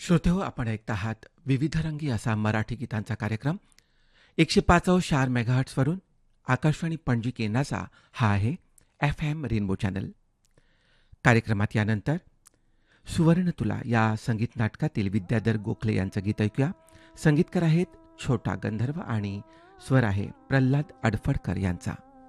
श्रोतेहो, आपण ऐकत आहात विविधरंगी असा मराठी गीतांचा कार्यक्रम 105 मेगाहर्ट्झवरून आकाशवाणी पणजी केंद्राचा हा आहे FM रेनबो चॅनल. कार्यक्रमात यानंतर सुवर्ण तुला या संगीत नाटकातील विद्याधर गोखले यांचं गीत ऐकूया. संगीतकार आहेत छोटा गंधर्व आणि स्वर आहे प्रल्हाद अडफडकर यांचा.